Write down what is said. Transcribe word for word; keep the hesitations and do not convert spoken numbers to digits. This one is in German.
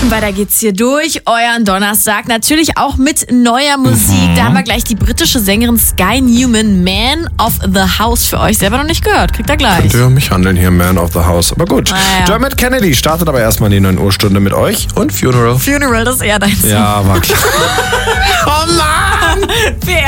Und weiter geht's hier durch euren Donnerstag. Natürlich auch mit neuer Musik. Mhm. Da haben wir gleich die britische Sängerin Sky Newman, Man of the House, für euch selber noch nicht gehört. Kriegt ihr gleich. Könnt ihr mich handeln hier, Man of the House. Aber gut. Ah, ja. Dermot Kennedy startet aber erstmal die neun Uhr Stunde mit euch und Funeral. Funeral, das ist eher dein Song. Ja, war klar. Oh Mann! Wir